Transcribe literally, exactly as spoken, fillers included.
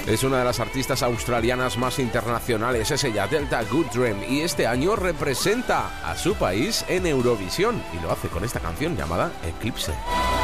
Es una de las artistas australianas más internacionales, es ella, Delta Goodrem, y este año representa a su país en Eurovisión y lo hace con esta canción llamada Eclipse.